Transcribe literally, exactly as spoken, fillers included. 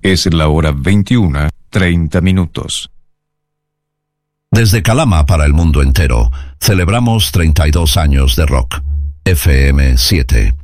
Es la hora veintiuna, treinta minutos. Desde Calama para el mundo entero, celebramos treinta y dos años de rock. F M siete.